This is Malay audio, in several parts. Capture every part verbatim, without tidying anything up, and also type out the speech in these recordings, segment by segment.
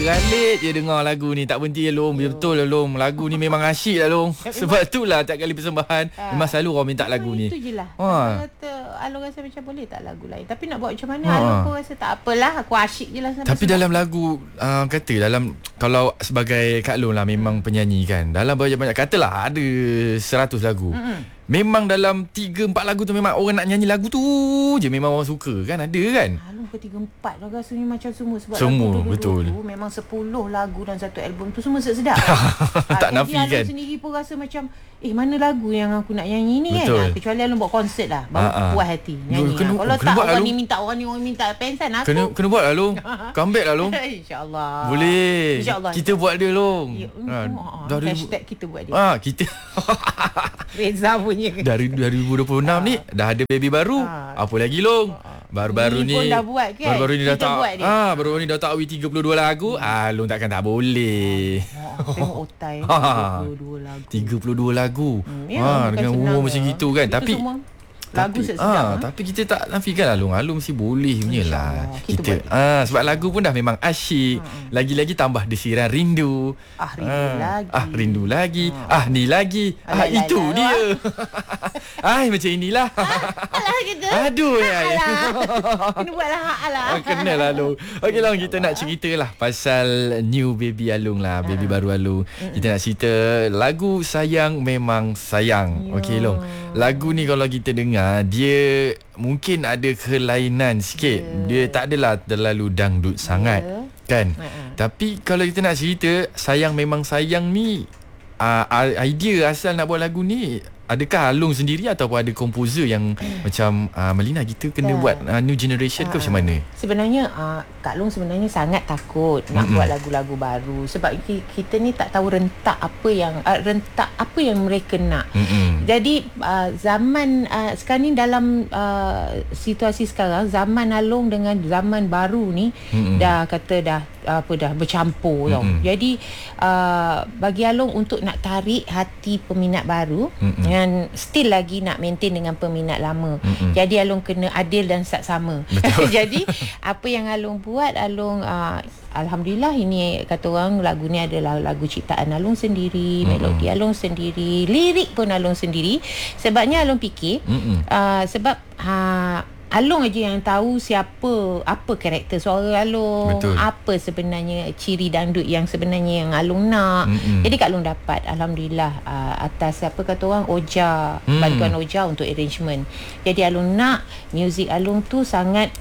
Teralik je dengar lagu ni. Tak berhenti ya Long. Betul lah Long. Lagu ni memang asyik lah Long. Sebab itulah tiap kali persembahan ha. memang selalu orang minta lagu ni. Itu je lah. Ha. Kata Alung rasa macam boleh tak lagu lain. Tapi nak buat macam mana ha. Alung pun rasa tak apalah. Aku asyik je lah. Tapi dalam lagu uh, kata dalam kalau sebagai Kak Long lah memang penyanyi kan. Dalam banyak-banyak katalah ada seratus lagu. Mm-hmm. Memang dalam tiga empat lagu tu memang orang nak nyanyi lagu tu je. Memang orang suka kan. Ada kan? Alung ke tiga empat lah rasanya macam semua. Sebab semua, lagu dulu, betul. dulu memang sepuluh lagu dalam satu album tu semua sedap. Tak nafi kan. Alung sendiri pun rasa macam eh mana lagu yang aku nak nyanyi ni betul. Kan. Ha, kecuali Alung buat konsert lah. Baru ha, puas hati nyanyi. Kena, ha. Kalau kena tak buat, orang Alung. ni minta, orang ni orang minta pensan aku. Kena, kena buat lah Long. Comeback lah Long. InsyaAllah. Boleh. InsyaAllah. Kita buat dia Long. Ya, ha, ha, hashtag kita buat dia. Ah, kita. Reza punya. Dari dua ribu dua puluh enam ha. ni dah ada baby baru. Ha. Apa lagi Long? Ha. Baru-baru ni, ni pun dah buat kan. Baru-baru ni dah kita tak. Ah, baru ni dah tak tiga puluh dua lagu. Hmm. Ah, Long takkan tak boleh. Oh, tengok otai tiga puluh dua lagu. tiga puluh dua lagu. Hmm, ya, ha, dengan umur macam gitu kan. Itu tapi semua tapi, lagu sedap. Ah, tapi kita tak nafikan lah Long. Alung mesti boleh punya lah. Kita, kita ah, sebab lagu pun dah memang asyik. Hmm. Lagi-lagi tambah desiran rindu. Ah, rindu ah, lagi. Ah, rindu lagi. Ah, ah ni lagi. Ah, Alah, itu lah, dia. Ai macam inilah. Ah, alah gitu. Aduh ya. Kena buatlah hak lah. Kena lah Long. Okey Long, kita nak cerita lah pasal new baby Alung lah, baby uh-huh. baru Alung. Uh-huh. Kita nak cerita lagu Sayang Memang Sayang. Okey Long. Lagu ni kalau kita dengar, dia mungkin ada kelainan sikit. Yeah. Dia tak adalah terlalu dangdut yeah. sangat kan. Uh-huh. Tapi kalau kita nak cerita Sayang Memang Sayang ni, uh, idea asal nak buat lagu ni, adakah Alung sendiri ataupun ada komposer yang hmm. macam uh, Melina kita kena yeah. buat uh, new generation uh, ke macam mana? Sebenarnya uh, Kak Long sebenarnya sangat takut nak mm-hmm. buat lagu-lagu baru sebab kita ni tak tahu rentak apa yang uh, rentak apa yang mereka nak. Mm-hmm. Jadi uh, zaman uh, sekarang ni dalam uh, situasi sekarang, zaman Alung dengan zaman baru ni mm-hmm. dah kata dah apa dah bercampur mm-hmm. tau. Jadi uh, bagi Alung untuk nak tarik hati peminat baru mm-hmm. dan still lagi nak maintain dengan peminat lama. Mm-hmm. Jadi Alung kena adil dan saksama. Jadi apa yang Alung buat, Alung uh, alhamdulillah ini kata orang lagu ni adalah lagu ciptaan Alung sendiri, mm-hmm. melodi Alung sendiri, lirik pun Alung sendiri. Sebabnya Alung fikir mm-hmm. uh, sebab uh, Alung aja yang tahu siapa, apa karakter suara Alung, betul. Apa sebenarnya ciri dangdut yang sebenarnya yang Alung nak. Mm-hmm. Jadi Kak Long dapat alhamdulillah uh, atas apa kata orang Oja, mm. bantuan Oja untuk arrangement. Jadi Alung nak music Alung tu sangat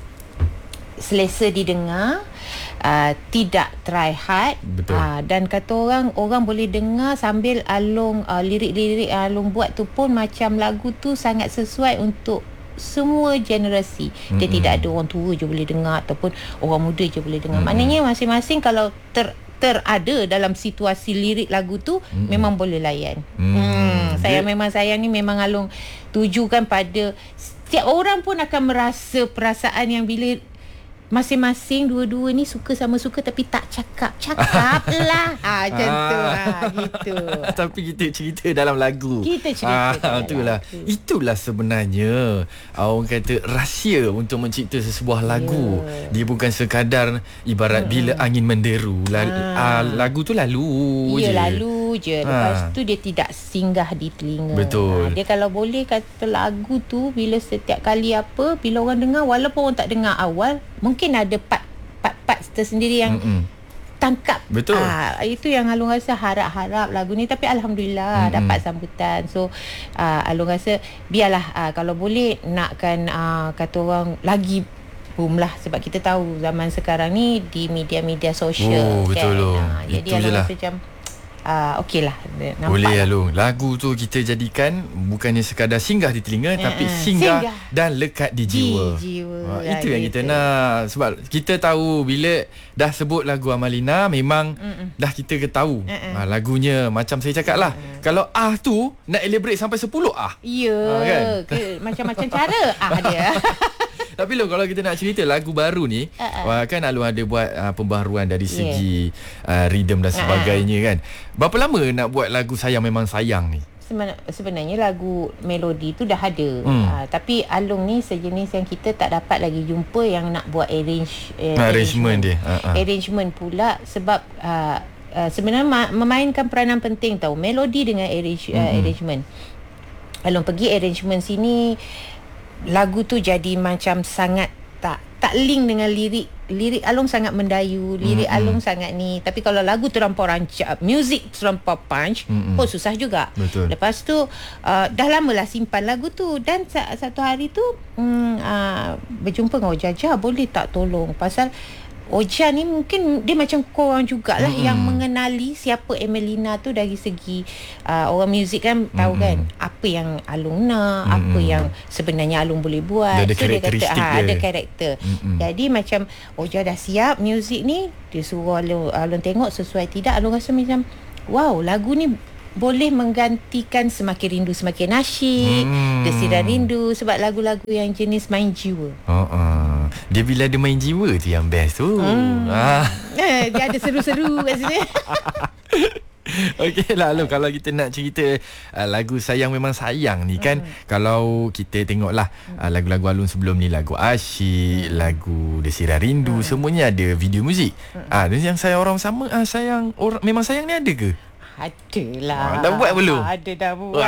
selesa didengar, uh, tidak try hard, uh, dan kata orang orang boleh dengar sambil Alung uh, lirik-lirik Alung buat tu pun macam lagu tu sangat sesuai untuk semua generasi. Dia mm-hmm. tidak ada orang tua je boleh dengar ataupun orang muda je boleh dengar. Mm-hmm. Maknanya masing-masing kalau ter terada dalam situasi lirik lagu tu mm-hmm. memang boleh layan. Mm. Hmm, Sayang Memang Sayang ni memang Alung tujukan pada setiap orang pun akan merasa perasaan yang bila masing-masing dua-dua ni suka sama suka tapi tak cakap. Cakap lah. Ha, macam ah. tu. Ha, gitu. Tapi kita cerita dalam lagu. Kita cerita ah, itulah. Lagu. Itulah sebenarnya orang kata rahsia untuk mencipta sebuah lagu. Yeah. Dia bukan sekadar ibarat hmm. bila angin menderu. Lalu, ah. Ah, lagu tu lalu je. Ya, lalu je. Lepas ah. tu dia tidak singgah di telinga. Betul. Ha, dia kalau boleh kata lagu tu bila setiap kali apa, bila orang dengar walaupun orang tak dengar awal, mungkin ada part-part tersendiri yang Mm-mm. tangkap. Betul. Ah, itu yang Alung rasa harap-harap lagu ni. Tapi alhamdulillah Mm-mm. dapat sambutan. So ah, Alung rasa biarlah ah, kalau boleh nakkan ah, kata orang lagi boom lah. Sebab kita tahu zaman sekarang ni di media-media sosial. Oh, betul loh. Ah, jadi Alung rasa macam Uh, okey lah. Boleh Alung. Lagu tu kita jadikan bukannya sekadar singgah di telinga, uh, tapi singgah, singgah dan lekat di jiwa, di jiwa uh, Itu yang kita nak. Sebab kita tahu bila dah sebut lagu Amalina, memang Mm-mm. dah kita tahu uh, lagunya. Macam saya cakap lah, uh. kalau ah tu nak elaborate sampai sepuluh ah. Ya uh, kan? Ke, macam-macam cara ah dia. Tapi loh, kalau kita nak cerita lagu baru ni, uh-uh. kan Alung ada buat uh, pembaharuan dari segi yeah. uh, rhythm dan sebagainya uh-uh. kan. Berapa lama nak buat lagu Sayang Memang Sayang ni? sebenarnya lagu melodi tu dah ada. Hmm. Uh, tapi Alung ni sejenis yang kita tak dapat lagi jumpa yang nak buat arrange uh, arrangement dia. Uh-huh. Arrangement pula sebab uh, uh, sebenarnya ma- memainkan peranan penting tau, melodi dengan arrange, uh, hmm. arrangement. Alung pergi arrangement sini, lagu tu jadi macam sangat tak tak link dengan lirik. Lirik Alung sangat mendayu, lirik mm-hmm. Alung sangat ni. Tapi kalau lagu terlampau rancak, muzik terlampau punch, mm-hmm. pun susah juga. Betul. Lepas tu uh, dah lamalah simpan lagu tu. Dan satu hari tu um, uh, berjumpa dengan Ojaja, boleh tak tolong? Pasal Oja ni mungkin dia macam korang jugalah mm-hmm. yang mengenali siapa Emelina tu dari segi uh, orang muzik kan tahu mm-hmm. kan apa yang Alung nak, mm-hmm. apa yang sebenarnya Alung boleh buat. Dia ada so dia kata ha, ada karakter. Mm-hmm. Jadi macam Oja dah siap muzik ni, dia suruh Alung, Alung tengok sesuai tidak. Alung rasa macam wow, lagu ni boleh menggantikan Semakin Rindu Semakin Nasyid, hmm. Desiran Rindu, sebab lagu-lagu yang jenis main jiwa. Oh, uh. Dia bila dia main jiwa tu yang best tu. Hmm. Ah. Eh, dia ada seru-seru kat sini. Okey lah Alung, kalau kita nak cerita uh, lagu Sayang Memang Sayang ni kan, hmm. kalau kita tengoklah uh, lagu-lagu Alung sebelum ni, lagu Asyik, hmm. lagu Desiran Rindu, hmm. semuanya ada video muzik. Hmm. Ah, dan yang Sayang Orang Sama, uh, sayang orang Memang Sayang ni ada ke? Adalah. Ah, dah buat belum? Ada dah buat.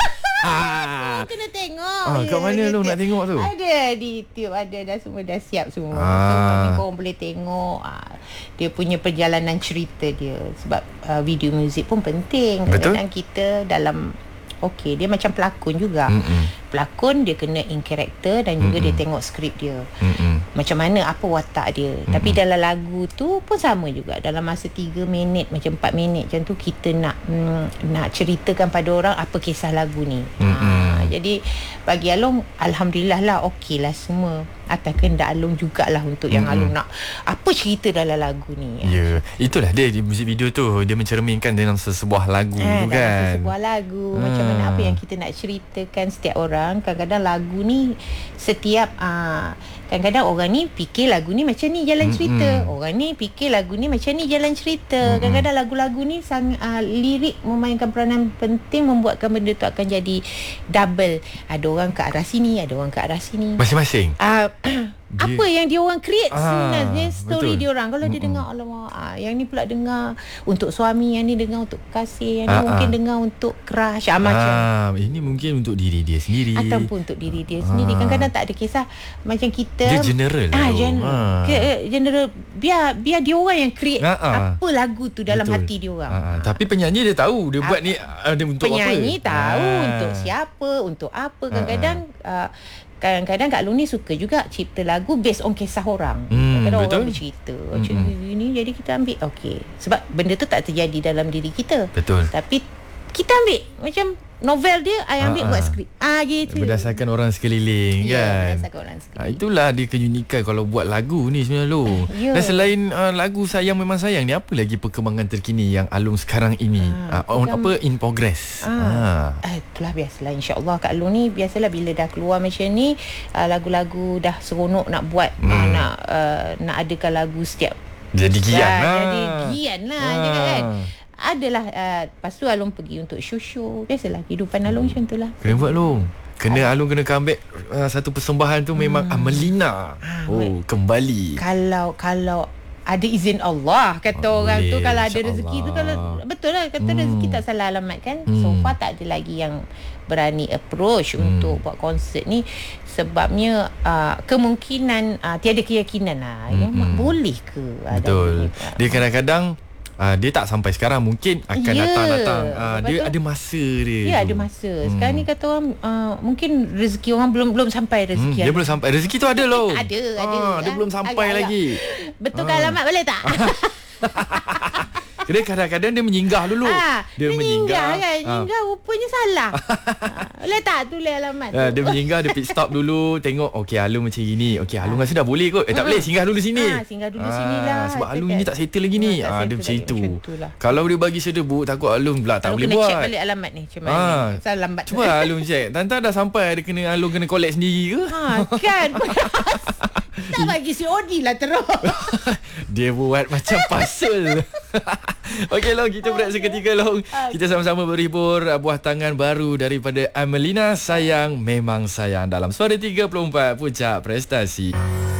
Ah. Kena tengok. Ah, kat mana lu nak tengok tu? Ada di YouTube, ada dah, semua dah siap semua. Ah. So, korang boleh tengok ah, dia punya perjalanan cerita dia. Sebab uh, video muzik pun penting. Kadang-kadang kita dalam okey, dia macam pelakon juga. Mm-mm. Pelakon dia kena in character dan juga Mm-mm. dia tengok skrip dia. Mm-mm. Macam mana, apa watak dia. Mm-mm. Tapi dalam lagu tu pun sama juga. Dalam masa tiga minit, macam empat minit macam tu, kita nak mm, nak ceritakan pada orang apa kisah lagu ni. Ha, jadi bagi Alung, alhamdulillah lah, okey lah semua. Atas kehendak Alung jugalah untuk yang Mm-mm. Alung nak apa cerita dalam lagu ni. Ya, yeah. Itulah dia di muzik video tu, dia mencerminkan dalam sesebuah lagu ha, tu kan. Dalam sesebuah lagu, ha. macam mana apa yang kita nak ceritakan setiap orang. Kadang-kadang lagu ni setiap uh, kadang-kadang orang ni fikir lagu ni macam ni jalan cerita. Mm-hmm. Orang ni fikir lagu ni macam ni jalan cerita. Mm-hmm. Kadang-kadang lagu-lagu ni sang, uh, lirik memainkan peranan penting, membuatkan benda tu akan jadi double. Ada orang ke arah sini, ada orang ke arah sini. Masing-masing. Uh, apa yang dia orang create ah, sebenarnya story betul. dia orang. Kalau dia Mm-mm. dengar alamak, ah, yang ni pula dengar untuk suami, yang ni dengar untuk kasih, yang ah, ni mungkin ah. dengar untuk crush, ah, macam ah, ini mungkin untuk diri dia sendiri ataupun untuk diri dia sendiri. Ah. Kadang-kadang tak ada kisah. Macam kita dia general ah, lah general, ah. Ke, general biar biar dia orang yang create ah, ah. apa lagu tu dalam betul. Hati dia orang. ah, ah. Tapi penyanyi dia tahu dia ah, buat ni uh, dia untuk penyanyi apa. Penyanyi tahu ah. untuk siapa, untuk apa. Kadang-kadang ah. uh, kadang-kadang Kak Long ni suka juga cipta lagu based on kisah orang. Hmm, kadang betul. Orang bercerita macam mm-hmm. ni, jadi kita ambil okey. Sebab benda tu tak terjadi dalam diri kita. Betul. Tapi kita ambil macam novel dia, I ambil Ha-ha. buat skrip. Ah gitu. Berdasarkan orang sekeliling ya, kan. Berdasarkan orang sekeliling. Ha, itulah dia keunikan kalau buat lagu ni sebenarnya lo. Ya. Dan selain uh, lagu Sayang Memang Sayang ni, apa lagi perkembangan terkini yang Alung sekarang ini Ah, uh, on, program, apa in progress? Ah, ah. Itulah biasalah, insya-Allah Kak Long ni biasalah bila dah keluar macam ni, uh, lagu-lagu dah seronok nak buat, hmm. uh, nak uh, nak adakan lagu setiap. Jadi gian lah. Jadi gian lah ah. Cakap kan. Adalah uh, lepas tu Alung pergi untuk show-show. Biasalah kehidupan Alung macam tu lah. Kena buat Long. Kena Alung kena comeback uh, satu persembahan tu memang hmm. Amelina. Ah, oh, kembali. Kalau kalau ada izin Allah kata oh, orang boleh, tu, kalau ada rezeki tu, kalau betul lah kata hmm. rezeki tak salah alamat kan. Hmm. So far tak ada lagi yang berani approach hmm. untuk buat konsert ni. Sebabnya uh, kemungkinan uh, tiada keyakinan lah. Hmm. Ya, boleh ke? Betul. Dia kadang-kadang Uh, dia tak sampai sekarang, mungkin akan yeah. datang-datang. Uh, dia ada masa dia. Ya, ada masa. Sekarang hmm. ni kata orang uh, mungkin rezeki orang belum belum sampai rezeki. Hmm, dia belum sampai. Rezeki tu ada loh. Ada, ah, ada. Dia ah, belum sampai agak, lagi. Betul ke ah. alamat boleh tak? Dia kadang-kadang dia menyinggah dulu. Ha, dia, dia menyinggah kan. Menyinggah ha. rupanya salah. Boleh tak tulis alamat tu? Ha, dia menyinggah, dia pit stop dulu, tengok okey Alung macam gini. Okey Alung rasa dah boleh kot. Eh tak boleh, singgah dulu sini. Ha, singgah dulu ha, sini lah. Sebab Alung ni tak settle lagi ni. Ah ha, dia macam itu. Lah. Kalau dia bagi sedebut, takut Alung pula tak Alung boleh buat. Kena check balik alamat ni macam mana. Ha. Salah lambat. Cuba Alung check. Tanta dah sampai, ada kena Alung kena collect sendiri ke? Ha, kan. Tak bagi C O D lah terus. Dia buat macam puzzle. Okey Long, kita berehat seketika Long. Kita sama-sama berhibur buah tangan baru daripada Amelina, Sayang Memang Sayang dalam Suara tiga puluh empat Puncak Prestasi.